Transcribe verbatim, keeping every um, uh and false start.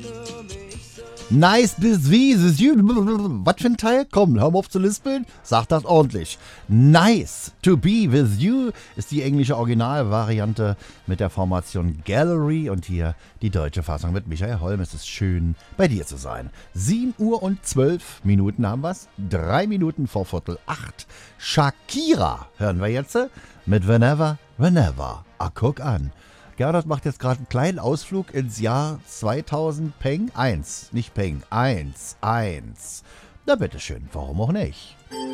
Nice bis wie, this you. Was für ein Teil? Komm, hör mal auf zu lispeln. Sag das ordentlich. Nice to be with you ist die englische Originalvariante mit der Formation Gallery und hier die deutsche Fassung mit Michael Holm. Es ist schön, bei dir zu sein. sieben Uhr und zwölf Minuten haben wir's. Drei Minuten vor Viertel acht. Shakira hören wir jetzt mit Whenever, Whenever. Ah, guck an. Gernot macht jetzt gerade einen kleinen Ausflug ins Jahr zweitausend Peng eins. Nicht Peng, eins, eins. Na bitteschön, warum auch nicht?